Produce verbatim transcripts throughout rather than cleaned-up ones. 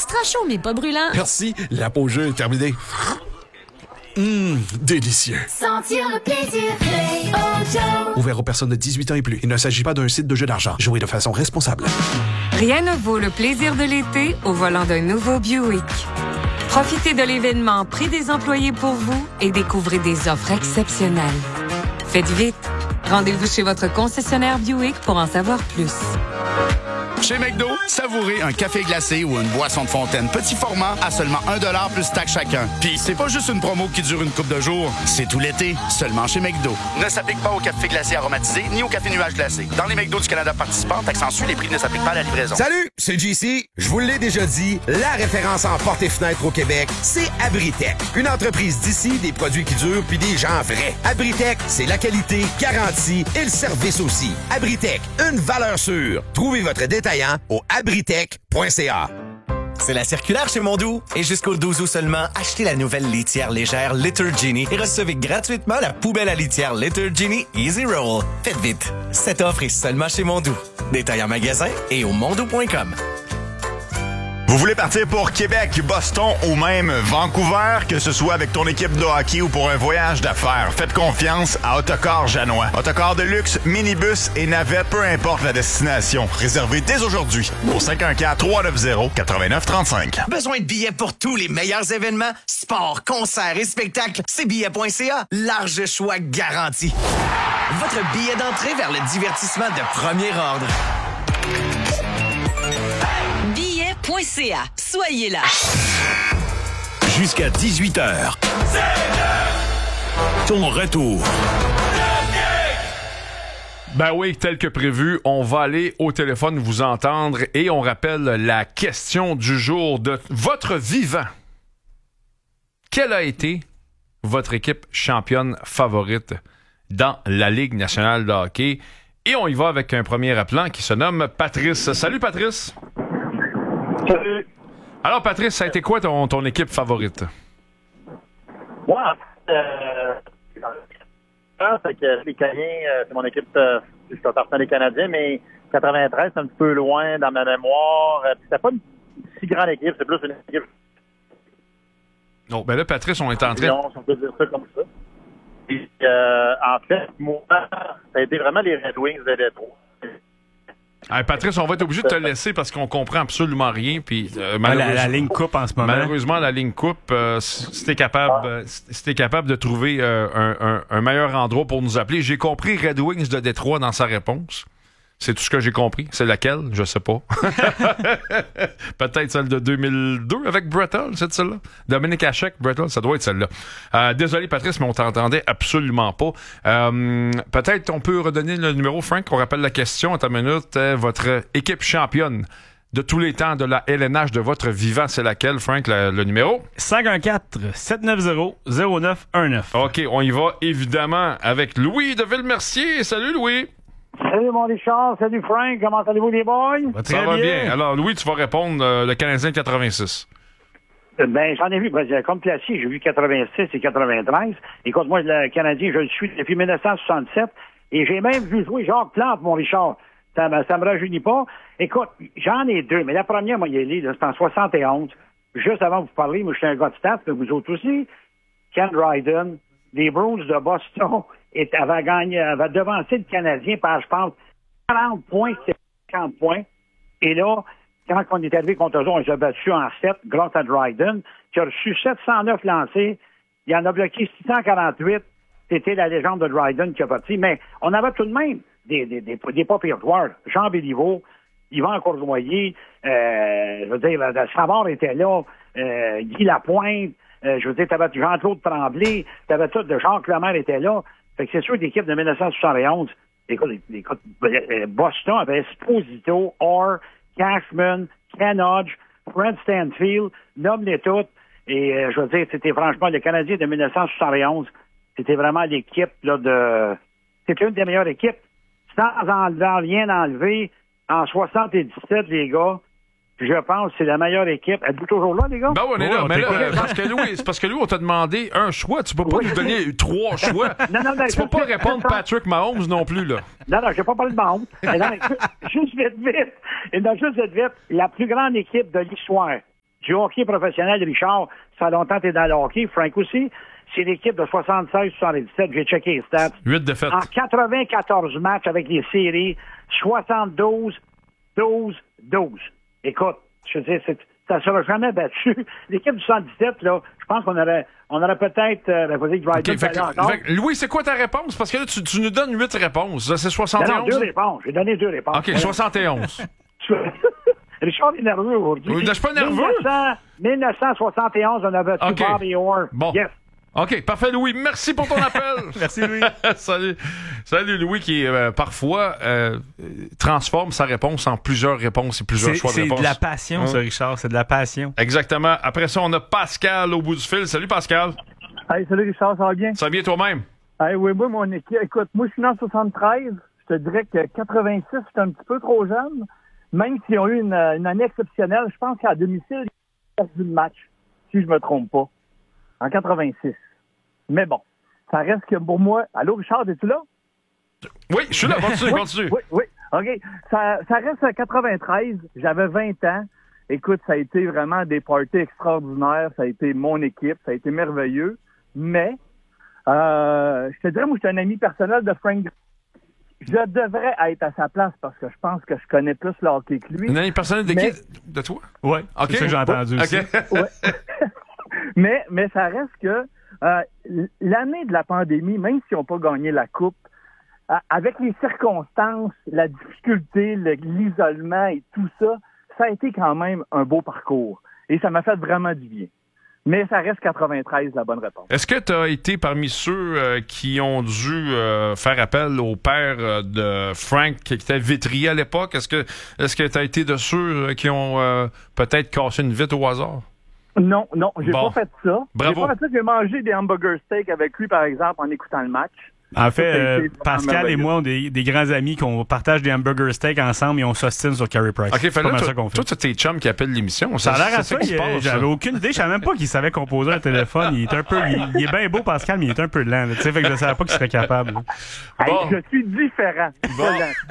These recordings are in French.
extra chaud, mais pas brûlant. Merci, l'apogée est terminée. Hum, délicieux. Sentir le plaisir Play Auto. Ouvert aux personnes de dix-huit ans et plus. Il ne s'agit pas d'un site de jeu d'argent. Jouez de façon responsable. Rien ne vaut le plaisir de l'été au volant d'un nouveau Buick. Profitez de l'événement Prix des employés pour vous et découvrez des offres exceptionnelles. Faites vite. Rendez-vous chez votre concessionnaire Buick pour en savoir plus. Chez McDo, savourez un café glacé ou une boisson de fontaine petit format à seulement un dollar plus taxe chacun. Puis c'est pas juste une promo qui dure une couple de jours, c'est tout l'été, seulement chez McDo. Ne s'applique pas au café glacé aromatisé ni au café nuage glacé. Dans les McDo du Canada participants, taxe en sus, les prix ne s'appliquent pas à la livraison. Salut, c'est J C. Je vous l'ai déjà dit, la référence en portes et fenêtres au Québec, c'est Abritech. Une entreprise d'ici, des produits qui durent puis des gens vrais. Abritech, c'est la qualité, garantie et le service aussi. Abritech, une valeur sûre. Trouvez votre détaillant au abritech point c a. C'est la circulaire chez Mondou. Et jusqu'au douze août seulement, achetez la nouvelle litière légère Litter Genie et recevez gratuitement la poubelle à litière Litter Genie Easy Roll. Faites vite. Cette offre est seulement chez Mondou. Détail en magasin et au mondou point com. Vous voulez partir pour Québec, Boston ou même Vancouver, que ce soit avec ton équipe de hockey ou pour un voyage d'affaires, faites confiance à Autocar Janois. Autocar de luxe, minibus et navette, peu importe la destination. Réservez dès aujourd'hui au cinq un quatre, trois neuf zéro, neuf neuf trois cinq. Besoin de billets pour tous les meilleurs événements? Sports, concerts et spectacles? C'est billets point c a. Large choix garanti. Votre billet d'entrée vers le divertissement de premier ordre. .ca. Soyez là. Jusqu'à dix-huit heures. Ton retour. Ben oui, tel que prévu, on va aller au téléphone vous entendre et on rappelle la question du jour de votre vivant. Quelle a été votre équipe championne favorite dans la Ligue nationale de hockey? Et on y va avec un premier appelant qui se nomme Patrice. Salut Patrice! Salut. Alors, Patrice, ça a été quoi ton, ton équipe favorite? Moi, euh, c'est que les Canadiens, euh, c'est mon équipe, euh, je suis partant des Canadiens, mais quatre-vingt-treize, c'est un petit peu loin dans ma mémoire. Euh, c'était pas une si grande équipe, c'est plus une équipe. Non, ben là, Patrice, on est en train... Non, on peut dire ça comme ça. Et, euh, en fait, moi, ça a été vraiment les Red Wings de Détroit. Hey, Patrice, on va être obligé de te laisser parce qu'on comprend absolument rien. Puis, euh, la, la ligne coupe en ce moment. Malheureusement, la ligne coupe. Euh, si t'es capable, euh, si t'es capable de trouver euh, un, un, un meilleur endroit pour nous appeler. J'ai compris Red Wings de Détroit dans sa réponse. C'est tout ce que j'ai compris. C'est laquelle? Je sais pas. Peut-être celle de deux mille deux avec Brettel, c'est celle-là? Dominique Hachek, Brettel, ça doit être celle-là. Euh, désolé, Patrice, mais on t'entendait absolument pas. Euh, peut-être on peut redonner le numéro, Frank, on rappelle la question à ta minute. Euh, votre équipe championne de tous les temps de la L N H de votre vivant, c'est laquelle, Frank, la, le numéro? cinq un quatre, sept neuf zéro, zéro neuf un neuf. OK, on y va évidemment avec Louis de Ville-Mercier. Salut, Louis! Salut mon Richard, salut Frank, comment allez-vous les boys? Ça va bien. bien. Alors Louis, tu vas répondre euh, le Canadien de quatre-vingt-six. Ben j'en ai vu, ben, comme classique, j'ai vu quatre-vingt-six et quatre-vingt-treize. Écoute, moi, le Canadien, je le suis depuis dix-neuf soixante-sept et j'ai même vu jouer Jacques Plante, mon Richard. Ça, ça me rajeunit pas. Écoute, j'en ai deux, mais la première, moi, il est là, c'est en soixante et onze. Juste avant de vous parler, moi, je suis un gars de stats, mais vous autres aussi. Ken Dryden, les Bruins de Boston, et avait gagné, avait devancé le Canadien par, je pense, quarante points, c'était cinquante points. Et là, quand on est arrivé contre eux, on les a battus en sept, grâce à Dryden, qui a reçu sept cent neuf lancés. Il en a bloqué six cent quarante-huit. C'était la légende de Dryden qui a parti. Mais on avait tout de même des, des, des, des pas pires joueurs. Jean Béliveau, Yvan Cournoyer, euh, je veux dire, Savard était là, euh, Guy Lapointe, euh, je veux dire, t'avais Jean-Claude Tremblay, t'avais tout, de Jacques Lemaire était là. Fait que c'est sûr, l'équipe de dix-neuf soixante et onze, écoute, écoute, Boston avait Esposito, Orr, Cashman, Ken Hodge, Fred Stanfield, nomme-les toutes. Et euh, je veux dire, c'était franchement le Canadien de dix-neuf soixante et onze. C'était vraiment l'équipe là de. C'était une des meilleures équipes. Sans enlever, rien enlever. En soixante-dix-sept, les gars, je pense que c'est la meilleure équipe. Êtes-vous toujours là, les gars? Ben oui, on est oh, là. On mais là, parce que Louis, c'est parce que Louis, on t'a demandé un choix. Tu peux pas oui. nous donner trois choix. non, non, non, tu peux pas répondre Patrick Mahomes non plus, là. Non, non, je vais pas parler de Mahomes. non, mais, juste vite, vite. Et non, juste vite, vite. La plus grande équipe de l'histoire du hockey professionnel, Richard, ça a longtemps été dans le hockey, Frank aussi, c'est l'équipe de soixante-seize soixante-dix-sept, j'ai checké les stats. huit défaites. En quatre-vingt-quatorze matchs avec les séries, soixante-douze, douze, douze. Écoute, je veux dire, c'est, ça ne sera jamais battu. L'équipe du soixante-dix-sept, là, je pense qu'on aurait, on aurait peut-être, euh, ben, vas-y, okay, fait que, fait que, Louis, c'est quoi ta réponse? Parce que là, tu, tu nous donnes huit réponses. C'est soixante et onze? Non, non, deux réponses. J'ai donné deux réponses. OK, soixante et onze. Richard est nerveux aujourd'hui. Oui, je suis pas nerveux. mille neuf cent soixante et onze, on avait battu okay. Bobby Orr. Bon. Yes. OK, parfait, Louis. Merci pour ton appel. Merci, Louis. Salut. Salut, Louis, qui euh, parfois euh, transforme sa réponse en plusieurs réponses et plusieurs c'est, choix de c'est réponses. C'est de la passion, hein? Ça, Richard. C'est de la passion. Exactement. Après ça, on a Pascal au bout du fil. Salut, Pascal. Hey, salut, Richard. Ça va bien? Ça va bien toi-même? Hey, oui, moi, mon équipe. Écoute, moi, je suis né en soixante-treize. Je te dirais que quatre-vingt-six, j'étais un petit peu trop jeune. Même s'ils ont eu une, une année exceptionnelle, je pense qu'à domicile, ils ont perdu le match, si je me trompe pas, en quatre-vingt-six. Mais bon, ça reste que pour moi... Allô, Richard, es-tu là? Oui, je suis là, continue, oui, continue. Oui, oui, OK. Ça, ça reste à quatre-vingt-treize, j'avais vingt ans. Écoute, ça a été vraiment des parties extraordinaires, ça a été mon équipe, ça a été merveilleux. Mais, euh, je te dirais, moi, je suis un ami personnel de Frank. Je devrais être à sa place parce que je pense que je connais plus le hockey que lui. Une année personnelle de mais... qui? De toi? Oui, okay. C'est ça que j'ai entendu okay. aussi. Ouais. mais, mais ça reste que euh, l'année de la pandémie, même s'ils n'ont pas gagné la Coupe, euh, avec les circonstances, la difficulté, le, l'isolement et tout ça, ça a été quand même un beau parcours. Et ça m'a fait vraiment du bien. Mais ça reste quatre-vingt-treize, la bonne réponse. Est-ce que tu as été parmi ceux euh, qui ont dû euh, faire appel au père euh, de Frank, qui était vitrier à l'époque? Est-ce que est-ce que tu as été de ceux euh, qui ont euh, peut-être cassé une vitre au hasard? Non, non, j'ai bon. pas fait ça. Bravo. J'ai pas fait ça. J'ai mangé des hamburger steak avec lui, par exemple, en écoutant le match. En fait, euh, Pascal et moi, on des, des grands amis qu'on partage des hamburger steak ensemble et on s'ostine sur Carey Price. OK, fait c'est là, ça qu'on fait. Toi, c'est tes chums qui appellent l'émission. Ça, ça a l'air à ça. Il, passe, j'avais ça. aucune idée. Je savais même pas qu'il savait composer un téléphone. Il est un peu, il, il est bien beau, Pascal, mais il est un peu lent. Tu sais, fait que je savais pas qu'il serait capable. Bon. Hey, je suis différent. Bon.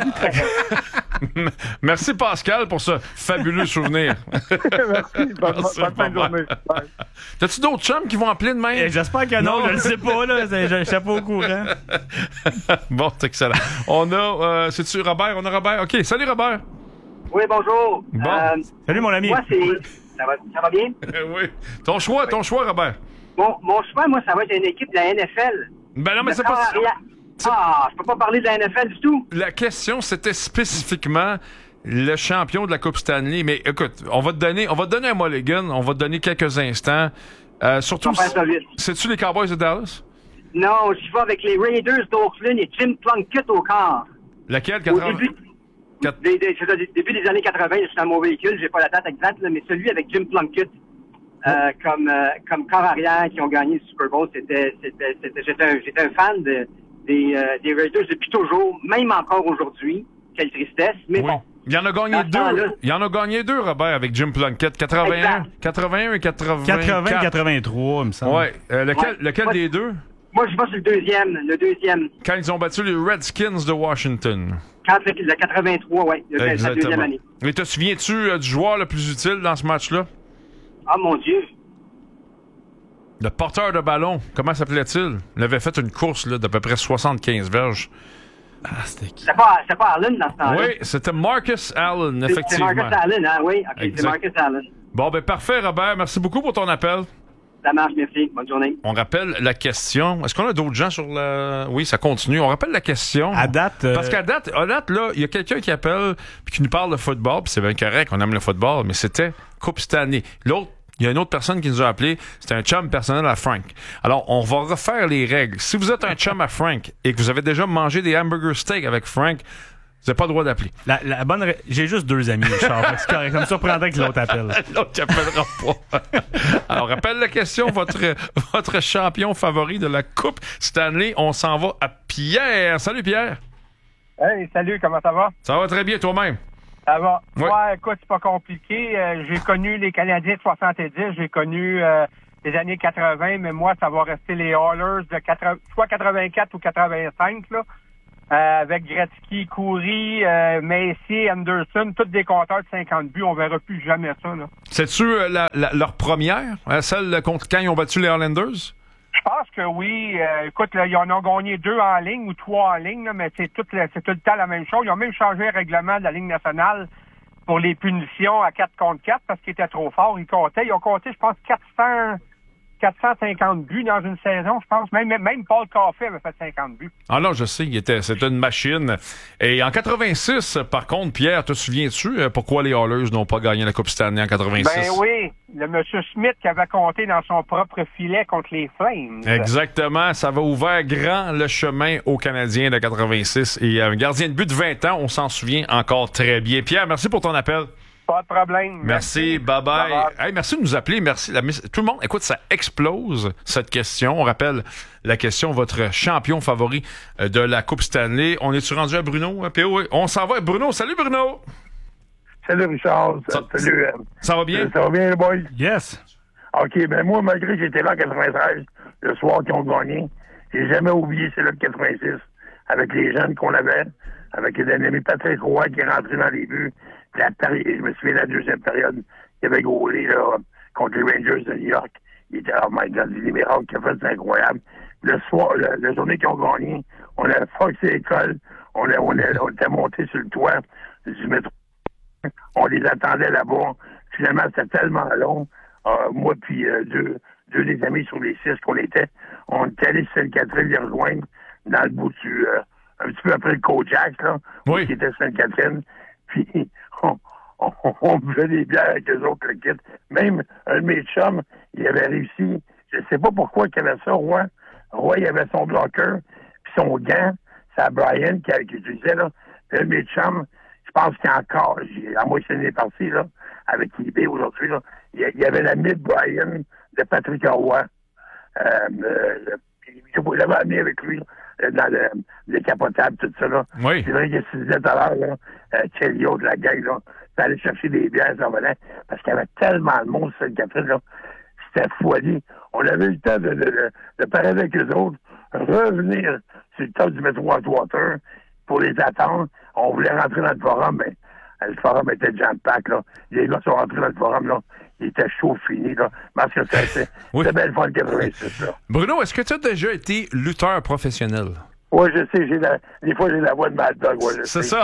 Merci, Pascal, pour ce fabuleux souvenir. Merci. Bonne, Merci, bonne fin de journée. Bye. T'as-tu d'autres chums qui vont appeler demain? Eh, j'espère que non. non. Je le sais pas, là. Je ne suis pas au courant. Bon, c'est excellent. On a, euh, c'est-tu Robert? On a Robert? OK, salut Robert. Oui, bonjour. Bon. Euh, salut mon ami. Moi, c'est... Ça va, ça va bien? oui. Ton choix, ton choix, Robert. Bon, mon choix, moi, ça va être une équipe de la N F L. Ben non, mais de c'est pas... C'est... Ah, je peux pas parler de la N F L du tout. La question, c'était spécifiquement le champion de la Coupe Stanley. Mais écoute, on va te donner, on va te donner un mulligan, on va te donner quelques instants. Euh, surtout, c'est-tu les Cowboys de Dallas? Non, je vais avec les Raiders d'Oakland et Jim Plunkett au corps. Laquelle? quatre-vingts Au début, Quatre... des, des, c'est ça, des, début des années quatre-vingts, je suis dans mon véhicule, j'ai pas la date exacte, là, mais celui avec Jim Plunkett euh, oh. comme, euh, comme corps arrière qui ont gagné le Super Bowl, c'était, c'était, c'était, j'étais, un, j'étais un fan de, des, euh, des Raiders depuis toujours, même encore aujourd'hui. Quelle tristesse, mais oui. bon. Il y en a gagné deux. Il y en a gagné deux, Robert, avec Jim Plunkett. quatre-vingt-un, quatre-vingt-un et quatre-vingt-quatre. quatre-vingt, quatre-vingt-trois, il me semble. Ouais. Euh, lequel ouais. lequel moi, des deux? Moi, je vais sur le deuxième. Le deuxième. Quand ils ont battu les Redskins de Washington. Quand le, le quatre-vingt-trois, oui. La deuxième année. Mais te souviens-tu euh, du joueur le plus utile dans ce match-là? Ah, mon Dieu. Le porteur de ballon, comment s'appelait-il? Il avait fait une course là, d'à peu près soixante-quinze verges. Ah, c'était qui? C'était pas, c'était pas Allen dans ce temps-là. Oui, c'était Marcus Allen, c'est, effectivement. C'est Marcus Allen, hein, oui. OK, exact. C'est Marcus Allen. Bon, ben parfait, Robert. Merci beaucoup pour ton appel. Ça marche, merci. Bonne journée. On rappelle la question. Est-ce qu'on a d'autres gens sur la... Oui, ça continue. On rappelle la question. À date... Euh... Parce qu'à date, à date, là, il y a quelqu'un qui appelle puis qui nous parle de football, puis c'est bien correct, on aime le football, mais c'était Coupe Stanley. L'autre, il y a une autre personne qui nous a appelé. C'était un chum personnel à Frank. Alors, on va refaire les règles. Si vous êtes un chum à Frank et que vous avez déjà mangé des hamburger steak avec Frank, vous n'avez pas le droit d'appeler. La, la bonne ré... J'ai juste deux amis, Richard. C'est correct. Ça me surprendrait que l'autre appelle. L'autre n'appellera pas. Alors, rappelle la question. Votre, votre champion favori de la Coupe Stanley, on s'en va à Pierre. Salut, Pierre. Hey, salut. Comment ça va? Ça va très bien, toi-même. Ça va. Ouais. Moi, écoute, c'est pas compliqué. Euh, j'ai connu les Canadiens de soixante-dix. J'ai connu euh, les années quatre-vingts, mais moi, ça va rester les Oilers de quatre-vingts, soit quatre-vingt-quatre ou quatre-vingt-cinq, là. euh, avec Gretzky, Coury, euh, Messi, Anderson, tous des compteurs de cinquante buts. On verra plus jamais ça. Là. C'est-tu euh, la, la, leur première, hein, celle contre quand ils ont battu les Islanders? Je pense que oui. Euh, écoute, là, ils en ont gagné deux en ligne ou trois en ligne, là, mais c'est tout, le, c'est tout le temps la même chose. Ils ont même changé le règlement de la Ligue nationale pour les punitions à quatre contre quatre parce qu'ils étaient trop forts. Ils comptaient. Ils ont compté, je pense, quatre cents, quatre cent cinquante buts dans une saison, je pense. Même, même Paul Coffey avait fait cinquante buts. Ah non, je sais, il était, c'était une machine. Et en quatre-vingt-six, par contre, Pierre, te souviens-tu pourquoi les Oilers n'ont pas gagné la Coupe Stanley en quatre-vingt-six? Ben oui, le monsieur Smith qui avait compté dans son propre filet contre les Flames. Exactement, ça va ouvert grand le chemin aux Canadiens de quatre-vingt-six. Et un gardien de but de vingt ans, on s'en souvient encore très bien. Pierre, merci pour ton appel. Pas de problème. Merci, bye bye. bye, -bye. Hey, merci de nous appeler. Merci. La, tout le monde, écoute, ça explose cette question. On rappelle la question, votre champion favori de la Coupe Stanley. On est-tu rendu à Bruno? P O? On s'en va à Bruno. Salut Bruno. Salut Richard. Ça, Salut. Euh, ça va bien? Ça va bien, les boys? Yes. OK, ben moi, malgré que j'étais là en quatre-vingt-treize, le soir qu'ils ont gagné, j'ai jamais oublié celle-là de quatre-vingt-six, avec les jeunes qu'on avait, avec l'ennemi Patrick Roy qui est rentré dans les buts. La péri- je me souviens de la deuxième période, il avait gaulé là, contre les Rangers de New York. Il était, oh my God, les miracles qu'il a fait, c'est incroyable. Le soir, le, la journée qu'ils ont gagné, on a foxé l'école, on, a, on, a, on était monté sur le toit du métro. On les attendait là-bas. Finalement, c'était tellement long. Euh, moi puis euh, deux, deux des amis sur les six qu'on était, on était allés sur Sainte-Catherine les rejoindre dans le bout du... Euh, un petit peu après le Kojak, là, oui. qui était Sainte-Catherine. Puis on, on, on buvait des bières avec eux autres, le kit. Même un de mes chums, il avait réussi, je sais pas pourquoi qu'il avait ça, Roy. Roy, il avait son bloqueur, puis son gant, c'est à Brian qui, qui utilisait, là. Puis un de mes chums, je pense qu'il y a encore, à moi, c'est né parti, là, avec eBay aujourd'hui, là. Il y avait la mythe Brian de Patrick Roy. Euh, euh, il l'avait amené avec lui, là, dans le, le décapotable, tout ça, là. Oui. C'est vrai que se disait tout à l'heure, là, euh, Chelio de la gang, là, ça allait chercher des bières, ça venait, parce qu'il y avait tellement de monde sur Sainte-Catherine, là. C'était folie. On avait eu le temps de, de, de, de parler avec eux autres, revenir sur le top du métro Whitewater pour les attendre. On voulait rentrer dans le forum, mais le forum était jam-pack, là. Les gars sont rentrés dans le forum, là. Il était chaud, fini, là. Parce que c'était oui. belle fois le quatre-vingt-six, là. Bruno, est-ce que tu as déjà été lutteur professionnel? Oui, je sais, j'ai la, des fois, j'ai la voix de Mad Dog, ouais, je C'est sais. ça.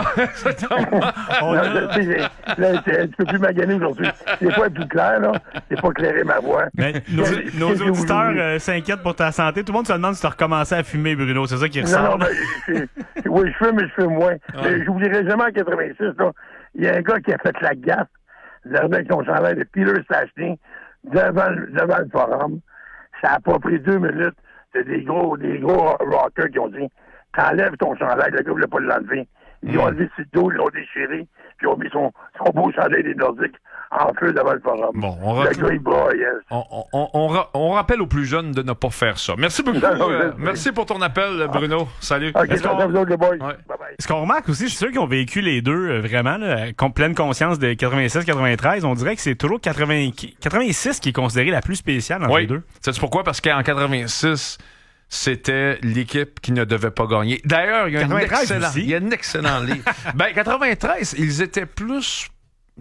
non, je sais, j'ai, là, tu peux plus maganer aujourd'hui. Des fois, plus clair, là. C'est pas clairé ma voix. Mais nos, nos auditeurs euh, s'inquiètent pour ta santé. Tout le monde se demande si tu as recommencé à fumer, Bruno. C'est ça qui ressort. Non, non, ben, je, oui, je fume, mais je fume moins. Ouais. J'oublierai jamais en quatre-vingt-six, là. Il y a un gars qui a fait la gaffe, avec son chandail de Peter Stastny, devant, devant le forum. Ça a pas pris deux minutes. C'est des gros, des gros rockers qui ont dit, t'enlèves ton chandail, le gars voulait pas l'enlever. Ils mm. ont enlevé ses dos, ils l'ont déchiré, puis ils ont mis son, son beau chandail des Nordiques en feu devant le forum. Bon, on, le rappelle... gars, il braille, on, on, on, ra... on rappelle aux plus jeunes de ne pas faire ça. Merci beaucoup. Non, non, euh, merci pour ton appel, Bruno. Salut. OK, Est-ce, qu'on... Vous autres, boys. Ouais. Bye bye. Ce qu'on remarque aussi, c'est ceux qui ont vécu les deux, euh, vraiment, là, con, pleine conscience de quatre-vingt-six quatre-vingt-treize, on dirait que c'est toujours quatre-vingts... quatre-vingt-six qui est considérée la plus spéciale entre oui. les deux. Sais-tu pourquoi? Parce qu'en quatre-vingt-six... c'était l'équipe qui ne devait pas gagner. D'ailleurs, il y a un excellent, il y a un excellent livre. Ben, quatre-vingt-treize, ils étaient plus,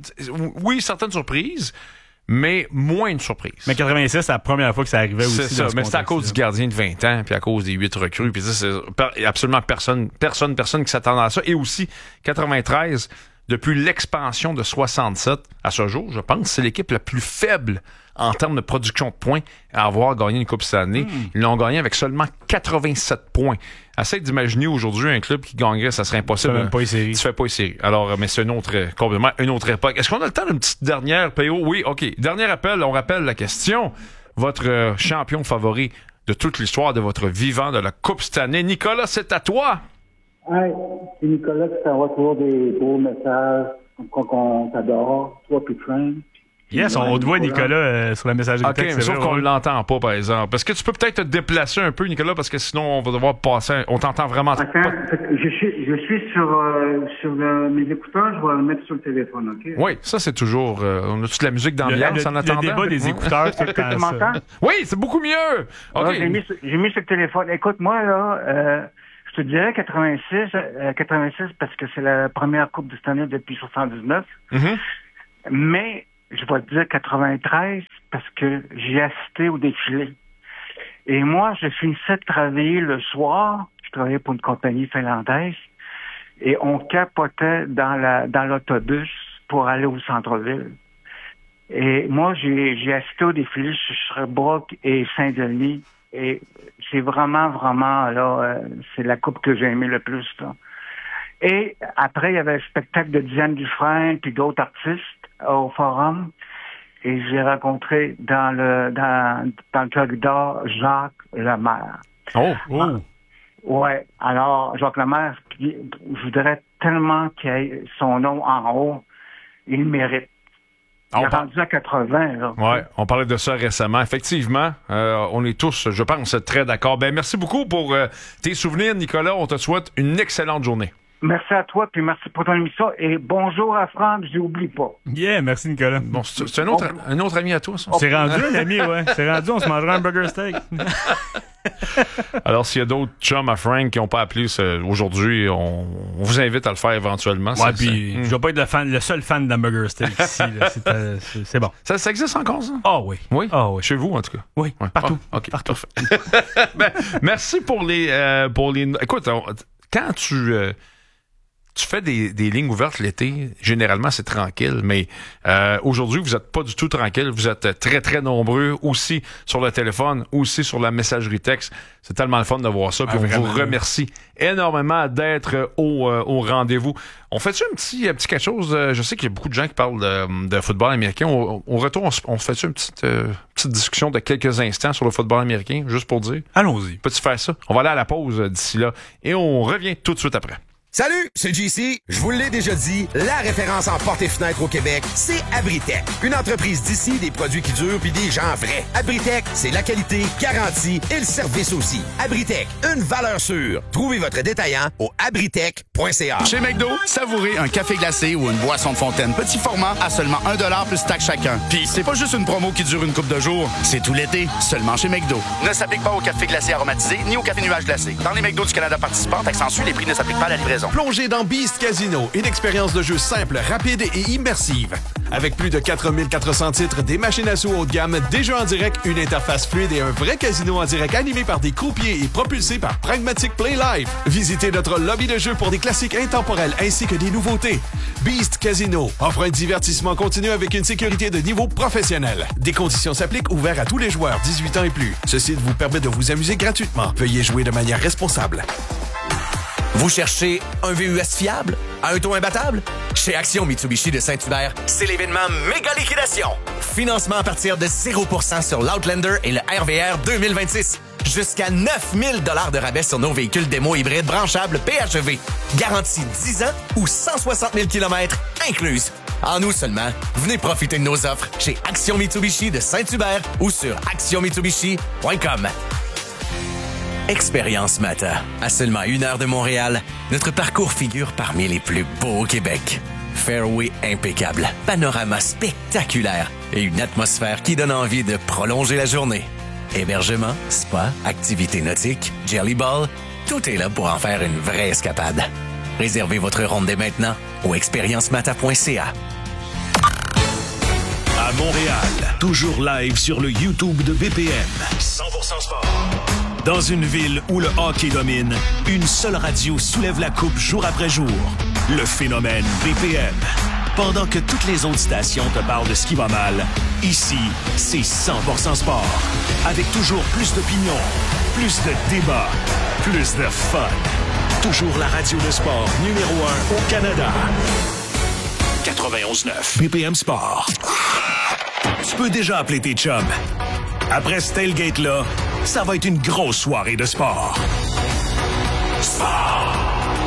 oui, certaines surprises, mais moins de surprises. Mais quatre-vingt-six, c'est la première fois que ça arrivait aussi. C'est ça, mais c'est à cause du gardien de vingt ans, puis à cause des huit recrues, puis ça, c'est absolument personne, personne, personne qui s'attendait à ça. Et aussi, quatre-vingt-treize, depuis l'expansion de soixante-sept à ce jour, je pense, c'est l'équipe la plus faible en termes de production de points à avoir gagné une Coupe cette année. Mm. Ils l'ont gagné avec seulement quatre-vingt-sept points. Essaye d'imaginer aujourd'hui un club qui gagnerait, ça serait impossible. Tu fais même pas les séries. Tu fais pas les séries. Alors, mais c'est une autre, complètement une autre époque. Est-ce qu'on a le temps d'une petite dernière, P O? Oui, OK. Dernier appel, on rappelle la question. Votre champion favori de toute l'histoire de votre vivant de la Coupe cette année. Nicolas, c'est à toi. Oui, c'est Nicolas qui t'envoie toujours des beaux messages comme quoi qu'on t'adore, toi puis Train. Yes, on te voit, Nicolas, euh, sur la messagerie OK, texte. mais sauf vrai, qu'on ouais. ne l'entend pas, par exemple. Est-ce que tu peux peut-être te déplacer un peu, Nicolas, parce que sinon, on va devoir passer... On t'entend vraiment Attends, pas. je suis, je suis sur, euh, sur le, mes écouteurs, je vais le mettre sur le téléphone, OK? Oui, ça, c'est toujours... Euh, on a toute la musique d'ambiance le, en attendant. Le débat des écouteurs, c'est que tu m'entends? Oui, c'est beaucoup mieux! OK. Ouais, j'ai, mis, j'ai mis sur le téléphone. Écoute, moi, là... Euh, je te dirais quatre-vingt-six, euh, quatre-vingt-six parce que c'est la première Coupe de cette année depuis soixante-dix-neuf. Mm-hmm. Mais je vais te dire quatre-vingt-treize parce que j'ai assisté au défilé. Et moi, je finissais de travailler le soir. Je travaillais pour une compagnie finlandaise. Et on capotait dans la dans l'autobus pour aller au centre-ville. Et moi, j'ai, j'ai assisté au défilé sur Sherbrooke et Saint-Denis. Et c'est vraiment, vraiment, là, euh, c'est la coupe que j'ai aimée le plus, là. Et après, il y avait le spectacle de Diane Dufresne puis d'autres artistes au Forum. Et j'ai rencontré dans le dans, dans le corridor Jacques Lemaire. Oh! oh. Ouais. Alors, Jacques Lemaire, je voudrais tellement qu'il ait son nom en haut. Il le mérite. Il est rendu à quatre-vingts, là. Ouais, on parlait de ça récemment. Effectivement, euh, on est tous, je pense, très d'accord. Ben, merci beaucoup pour euh, tes souvenirs, Nicolas. On te souhaite une excellente journée. Merci à toi, puis merci pour ton émission. Et bonjour à Franck, je n'oublie pas. Yeah, merci Nicolas. Bon, c'est, c'est un, autre, un autre ami à toi, ça? C'est rendu un ami, ouais. C'est rendu, on se mangera un burger steak. Alors, s'il y a d'autres chums à Frank qui n'ont pas appelé ce, aujourd'hui, on, on vous invite à le faire éventuellement. Ouais, puis je vais pas être le, fan, le seul fan d'un burger steak ici. Là. C'est, euh, c'est, c'est bon. Ça, ça existe encore, ça? Ah oui. Oui? Ah oui. Chez vous, en tout cas? Oui, ouais. partout. Ah, OK, partout. ben, merci pour les... Euh, pour les... Écoute, on, quand tu... Euh, Tu fais des, des lignes ouvertes l'été, généralement c'est tranquille, mais euh, aujourd'hui vous êtes pas du tout tranquille, vous êtes très très nombreux aussi sur le téléphone, aussi sur la messagerie texte. C'est tellement le fun de voir ça, puis ah, on vraiment, vous remercie énormément d'être au, euh, au rendez-vous. On fait-tu un petit, un petit quelque chose? Je sais qu'il y a beaucoup de gens qui parlent de, de football américain. Au, au retour, on, on fait-tu une petite, euh, petite discussion de quelques instants sur le football américain, juste pour dire? Allons-y. Peux-tu faire ça? On va aller à la pause d'ici là et on revient tout de suite après. Salut, c'est J C. Je vous l'ai déjà dit, la référence en portes et fenêtres au Québec, c'est Abritech. Une entreprise d'ici, des produits qui durent puis des gens vrais. Abritech, c'est la qualité, garantie et le service aussi. Abritech, une valeur sûre. Trouvez votre détaillant au abritech point c a. Chez McDo, savourez un café glacé ou une boisson de fontaine petit format à seulement un dollar plus taxe chacun. Puis c'est pas juste une promo qui dure une couple de jours, c'est tout l'été, seulement chez McDo. Ne s'applique pas au café glacé aromatisé ni au café nuage glacé. Dans les McDo du Canada participants, accentue, les prix ne s'appliquent pas à la livraison. Plongez dans Beast Casino, une expérience de jeu simple, rapide et immersive. Avec plus de quatre mille quatre cents titres, des machines à sous haut de gamme, des jeux en direct, une interface fluide et un vrai casino en direct animé par des croupiers et propulsé par Pragmatic Play Live. Visitez notre lobby de jeu pour des classiques intemporels ainsi que des nouveautés. Beast Casino offre un divertissement continu avec une sécurité de niveau professionnel. Des conditions s'appliquent, ouvert à tous les joueurs dix-huit ans et plus. Ce site vous permet de vous amuser gratuitement. Veuillez jouer de manière responsable. Vous cherchez un V U S fiable? Un taux imbattable? Chez Action Mitsubishi de Saint-Hubert, c'est l'événement méga liquidation. Financement à partir de zéro pour cent sur l'Outlander et le R V R deux mille vingt-six. Jusqu'à neuf mille dollars de rabais sur nos véhicules démo hybrides branchables P H E V. Garantie dix ans ou cent soixante mille kilomètres incluses. En nous seulement, venez profiter de nos offres chez Action Mitsubishi de Saint-Hubert ou sur action mitsubishi point com. Expérience Mata. À seulement une heure de Montréal, notre parcours figure parmi les plus beaux au Québec. Fairway impeccable, panorama spectaculaire et une atmosphère qui donne envie de prolonger la journée. Hébergement, spa, activités nautiques, jelly ball, tout est là pour en faire une vraie escapade. Réservez votre ronde dès maintenant au expérience mata point c a. À Montréal, toujours live sur le YouTube de B P M. cent pour cent sport. Dans une ville où le hockey domine, une seule radio soulève la coupe jour après jour. Le phénomène B P M. Pendant que toutes les autres stations te parlent de ce qui va mal, ici, c'est cent pour cent sport. Avec toujours plus d'opinions, plus de débats, plus de fun. Toujours la radio de sport numéro un au Canada. quatre-vingt-onze neuf B P M Sport. Tu peux déjà appeler tes chums. Après ce tailgate-là, ça va être une grosse soirée de sport. Sport!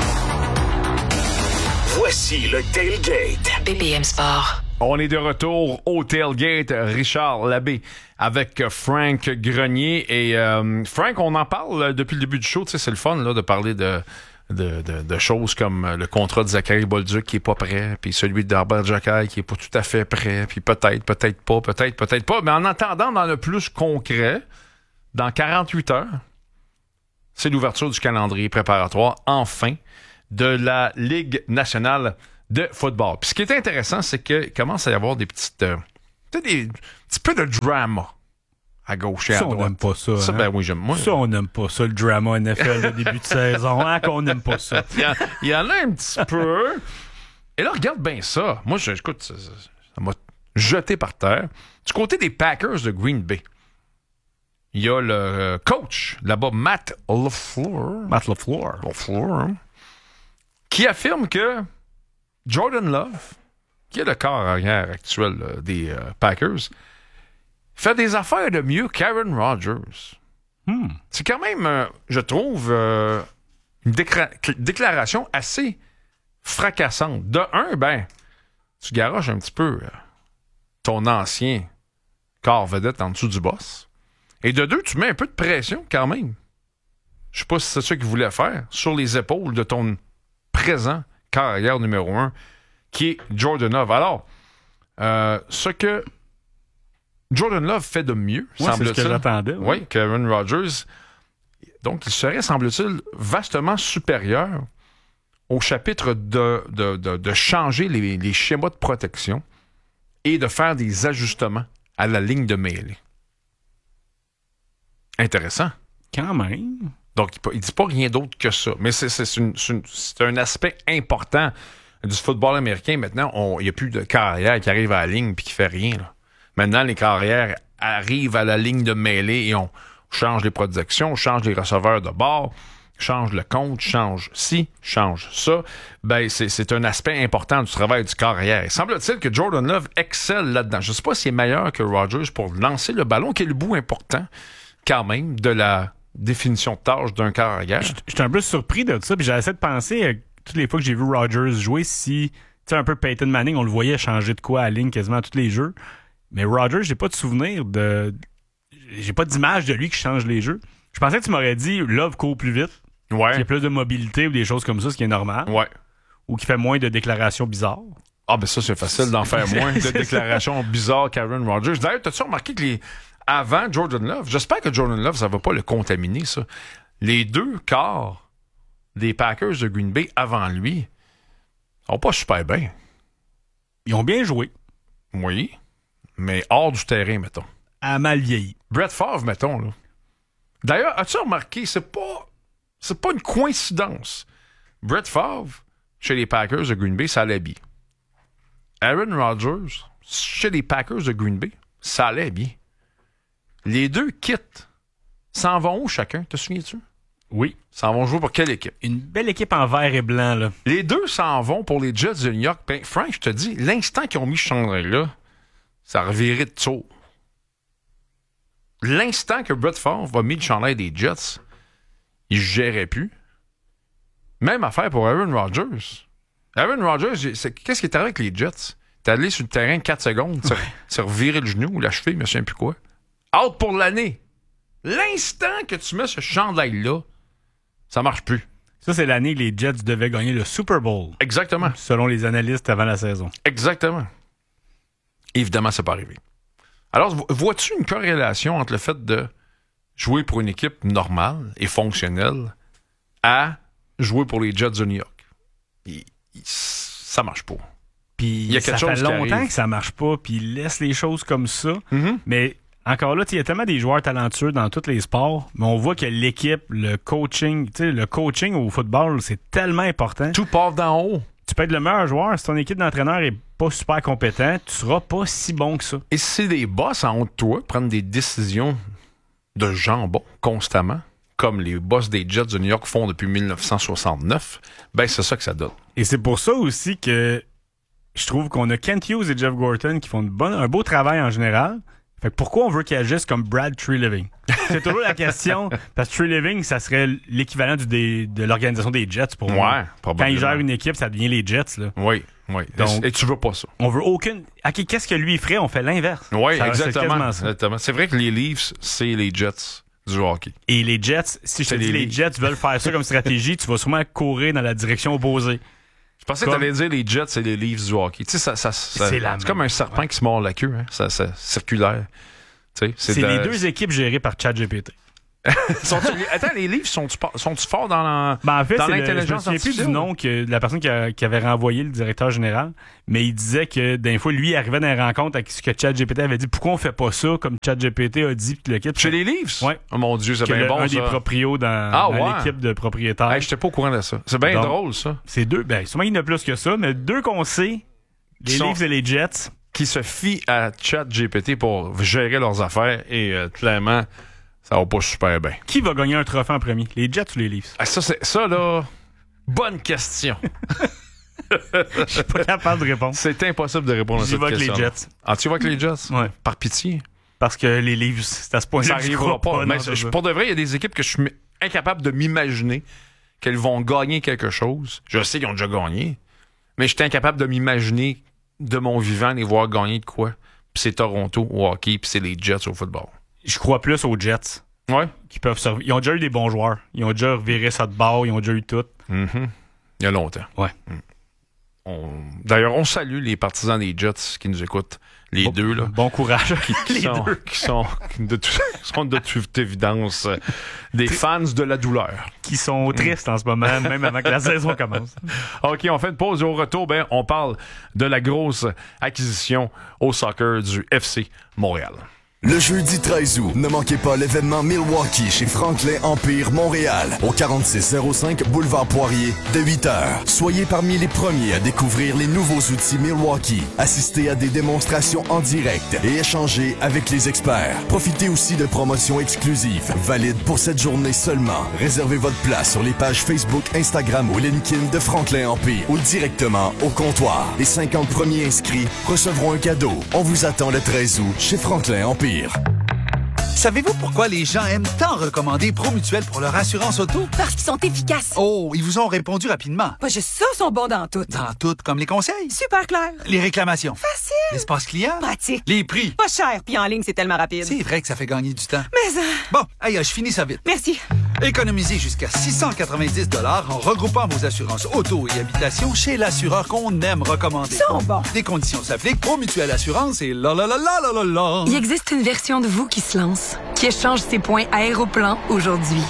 Voici le tailgate. B P M Sport. On est de retour au tailgate, Richard Labbé avec Frank Grenier. Et euh, Frank, on en parle depuis le début du show. Tu sais, c'est le fun là, de parler de, de, de, de choses comme le contrat de Zachary Bolduc qui est pas prêt, puis celui d'Herbert Jacquet qui est pas tout à fait prêt, puis peut-être, peut-être pas, peut-être, peut-être pas. Mais en attendant, dans le plus concret, dans quarante-huit heures, c'est l'ouverture du calendrier préparatoire, enfin, de la Ligue nationale de football. Puis ce qui est intéressant, c'est qu'il commence à y avoir des petites... Euh, des petits peu de drama à gauche et ça, à droite. on n'aime pas ça. Ça, hein? ben oui, j'aime moi. Ça, on n'aime pas ça, le drama N F L, le début de saison. Hein, qu'on n'aime pas ça. Il y, en, il y en a un petit peu. Et là, regarde bien ça. Moi, je, écoute, ça, ça, ça m'a jeté par terre. Du côté des Packers de Green Bay, il y a le coach là-bas, Matt LaFleur. Matt LaFleur. LaFleur, hein, qui affirme que Jordan Love, qui est le corps arrière actuel là, des euh, Packers, fait des affaires de mieux qu'Aaron Rodgers. Hmm. C'est quand même, euh, je trouve, euh, une décra- déclaration assez fracassante. De un, ben, tu garoches un petit peu euh, ton ancien corps vedette en dessous du boss. Et de deux, tu mets un peu de pression quand même. Je sais pas si c'est ça qu'il voulait faire, sur les épaules de ton présent carrière numéro un, qui est Jordan Love. Alors, euh, ce que Jordan Love fait de mieux, ouais, semble-t-il. C'est ce que j'attendais. Oui, ouais, qu'Aaron Rodgers. Donc, il serait, semble-t-il, vastement supérieur au chapitre de, de, de, de changer les, les schémas de protection et de faire des ajustements à la ligne de mêlée. Intéressant. Quand même. Donc, il ne dit pas rien d'autre que ça. Mais c'est, c'est, une, c'est, une, c'est un aspect important du football américain. Maintenant, il n'y a plus de carrière qui arrive à la ligne et qui ne fait rien. Là. Maintenant, les carrières arrivent à la ligne de mêlée et on change les protections, on change les receveurs de bord, change le compte, change ci, change ça. Ben, c'est, c'est un aspect important du travail du carrière. Il semble-t-il que Jordan Love excelle là-dedans. Je ne sais pas s'il est meilleur que Rodgers pour lancer le ballon, qui est le bout important, quand même, de la définition de tâche d'un carrière. J'étais un peu surpris de ça, puis j'essaie de penser, euh, toutes les fois que j'ai vu Rodgers jouer, si, tu sais, un peu Peyton Manning, on le voyait changer de quoi à la ligne quasiment à tous les jeux. Mais Rodgers, j'ai pas de souvenir de... J'ai pas d'image de lui qui change les jeux. Je pensais que tu m'aurais dit Love court plus vite. Ouais. Qu'il y a plus de mobilité ou des choses comme ça, ce qui est normal. Ouais. Ou qu'il fait moins de déclarations bizarres. Ah, ben ça, c'est facile d'en faire moins de déclarations bizarres qu'Aaron Rodgers. D'ailleurs, t'as-tu remarqué que les... avant Jordan Love, j'espère que Jordan Love, ça va pas le contaminer, ça. Les deux quarts des Packers de Green Bay avant lui sont pas super bien. Ils ont bien joué. Oui, mais hors du terrain, mettons. À mal vieilli. Brett Favre, mettons, là. D'ailleurs, as-tu remarqué, c'est pas, c'est pas une coïncidence. Brett Favre, chez les Packers de Green Bay, ça allait bien. Aaron Rodgers, chez les Packers de Green Bay, ça allait bien. Les deux quittent. S'en vont où chacun? Te souviens-tu? Oui. S'en vont jouer pour quelle équipe? Une belle équipe en vert et blanc, là. Les deux s'en vont pour les Jets de New York. Ben, Frank, je te dis, l'instant qu'ils ont mis ce chandail-là, ça revirait de tour. L'instant que Brett Favre a mis le chandail des Jets, il ne gérait plus. Même affaire pour Aaron Rodgers. Aaron Rodgers, c'est, qu'est-ce qui est arrivé avec les Jets? T'es allé sur le terrain quatre secondes, tu as reviré le genou ou la cheville, je ne sais plus quoi. Out pour l'année. L'instant que tu mets ce chandail-là, ça marche plus. Ça, c'est l'année que les Jets devaient gagner le Super Bowl. Exactement. Selon les analystes avant la saison. Exactement. Évidemment, ça n'est pas arrivé. Alors, vois-tu une corrélation entre le fait de jouer pour une équipe normale et fonctionnelle à jouer pour les Jets de New York? Il, il, ça marche pas. Puis il y a quelque ça chose fait longtemps arrive. que ça marche pas, puis il laisse les choses comme ça. Mm-hmm. Mais encore là, il y a tellement des joueurs talentueux dans tous les sports, mais on voit que l'équipe, le coaching, le coaching au football, c'est tellement important. Tout part d'en haut. Tu peux être le meilleur joueur, si ton équipe d'entraîneurs est pas super compétent, tu seras pas si bon que ça. Et si c'est des boss en haut de toi, prendre des décisions de jambon constamment, comme les boss des Jets de New York font depuis dix-neuf cent soixante-neuf, ben c'est ça que ça donne. Et c'est pour ça aussi que je trouve qu'on a Kent Hughes et Jeff Gorton qui font une bonne, un beau travail en général. Fait que pourquoi on veut qu'ils agissent comme Brad Treliving? C'est toujours la question, parce que Treliving, ça serait l'équivalent du, des, de l'organisation des Jets pour moi. Ouais, probablement. Quand il gère une équipe, ça devient les Jets. Là. Oui, oui. Donc, et tu veux pas ça. On veut aucune... OK, qu'est-ce que lui ferait? On fait l'inverse. Oui, ça, exactement. C'est, exactement. C'est vrai que les Leafs, c'est les Jets du hockey. Et les Jets, si je te dis les, les Jets veulent faire ça comme stratégie, tu vas sûrement courir dans la direction opposée. Je pensais comme... que tu allais dire les Jets, c'est les Leafs du hockey. Tu sais, ça, ça, ça, c'est, c'est comme un serpent ouais. qui se mord la queue. Hein? Ça, ça, circulaire. C'est, c'est de... les deux équipes gérées par ChatGPT. Sont-tu- Attends, les livres, sont-tu, pas- sont-tu forts dans, la- Ben, en fait, dans c'est le- l'intelligence je me souviens plus artificielle? du nom que, de la personne qui, a- qui avait renvoyé le directeur général, mais il disait que d'un fois, lui, il arrivait dans les rencontres avec ce que ChatGPT avait dit. Pourquoi on fait pas ça comme ChatGPT a dit? Puis le kit, Chez les livres? Oui. Oh mon Dieu, c'est Que bien le- bon, un ça. des proprios dans, Ah, dans ouais. l'équipe de propriétaires. Hey, j'étais pas au courant de ça. C'est bien Donc, drôle, ça. C'est deux. Ben, sûrement il y en a plus que ça, mais deux qu'on sait, les Sont- livres et les jets. Qui se fient à ChatGPT pour gérer leurs affaires et euh, clairement, ça va pas super bien. Qui va gagner un trophée en premier? Les jets ou les livres? Ah, ça, c'est, ça, là, bonne question. Je suis pas capable de répondre. C'est impossible de répondre à J'y cette vais avec question. les Jets. Ah, tu vas avec les Jets? Ouais. Par pitié. Parce que les livres, c'est à ce point-là Ça que j'y arrivera crois pas. pas. Mais non, c'est je- ça. pour de vrai, il y a des équipes que je suis incapable de m'imaginer qu'elles vont gagner quelque chose. Je sais qu'ils ont déjà gagné, mais je suis incapable de m'imaginer de mon vivant les voir gagner de quoi. Puis c'est Toronto au hockey, puis c'est les Jets au football. Je crois plus aux Jets. Ouais. Qui peuvent servir. Ils ont déjà eu des bons joueurs. Ils ont déjà reviré ça de bord. Ils ont déjà eu tout. Mhm. Il y a longtemps. Ouais. On- D'ailleurs, on salue les partisans des Jets qui nous écoutent, les Bon- deux. Là, Bon courage. qui, qui Les sont, deux. qui sont de, tout- sont de toute évidence euh, des fans de la douleur. Qui sont tristes en ce moment, même avant que la saison commence. OK, on fait une pause et au retour, ben, on parle de la grosse acquisition au soccer du F C Montréal. Le jeudi treize août, ne manquez pas l'événement Milwaukee chez Franklin Empire Montréal, au quarante-six zéro cinq Boulevard Poirier, de huit heures. Soyez parmi les premiers à découvrir les nouveaux outils Milwaukee, assister à des démonstrations en direct et échanger avec les experts. Profitez aussi de promotions exclusives, valides pour cette journée seulement. Réservez votre place sur les pages Facebook, Instagram ou LinkedIn de Franklin Empire ou directement au comptoir. Les cinquante premiers inscrits recevront un cadeau. On vous attend le treize août chez Franklin Empire. Savez-vous pourquoi les gens aiment tant recommander Promutuel pour leur assurance auto? Parce qu'ils sont efficaces. Oh, ils vous ont répondu rapidement. Pas juste ça, ils sont bons dans tout. Dans tout, comme les conseils, Super clair. les réclamations, Facile. l'espace client, Pratique. les prix. Pas cher, puis en ligne, c'est tellement rapide. C'est vrai que ça fait gagner du temps. Mais ça... Bon, aïe, je finis ça vite. Merci. Économisez jusqu'à six cent quatre-vingt-dix dollars en regroupant vos assurances auto et habitation chez l'assureur qu'on aime recommander. Ils sont bons. Des conditions s'appliquent, Promutuel Assurance et la la la la la la la. Il existe une version de vous qui se lance, qui échange ses points Aéroplan aujourd'hui,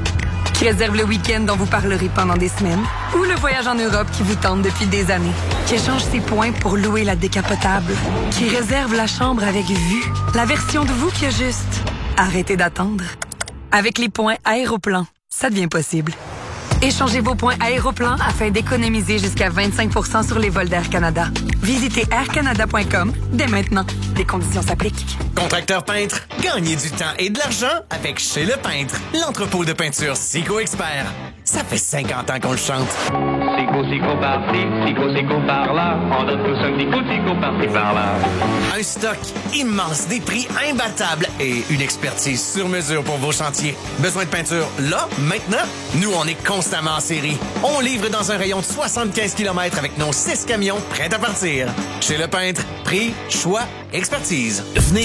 qui réserve le week-end dont vous parlerez pendant des semaines, ou le voyage en Europe qui vous tente depuis des années, qui échange ses points pour louer la décapotable, qui réserve la chambre avec vue, la version de vous qui a juste arrêtez d'attendre. Avec les points Aéroplan, ça devient possible. Échangez vos points Aéroplan afin d'économiser jusqu'à vingt-cinq pour cent sur les vols d'Air Canada. Visitez air canada point com dès maintenant. Les conditions s'appliquent. Contracteur peintre, gagnez du temps et de l'argent avec Chez Le Peintre, l'entrepôt de peinture Sico Expert. Ça fait cinquante ans qu'on le chante. Sico, sico par-ci, sico, sico par-là. On donne tous un petit coup de sico par-ci, par-là. Un stock immense, des prix imbattables et une expertise sur mesure pour vos chantiers. Besoin de peinture là, maintenant? Nous, on est constamment en série. On livre dans un rayon de soixante-quinze kilomètres avec nos six camions prêts à partir. Chez Le Peintre, prix, choix, expertise. Venez